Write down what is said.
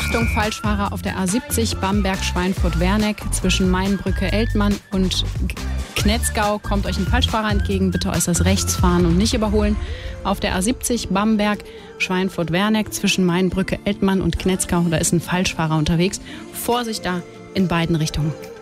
Achtung, Falschfahrer auf der A70 Bamberg-Schweinfurt-Werneck zwischen Mainbrücke-Eltmann und Knetzgau kommt euch ein Falschfahrer entgegen. Bitte äußerst rechts fahren und nicht überholen. Auf der A70 Bamberg-Schweinfurt-Werneck zwischen Mainbrücke-Eltmann und Knetzgau, da ist ein Falschfahrer unterwegs. Vorsicht da in beiden Richtungen.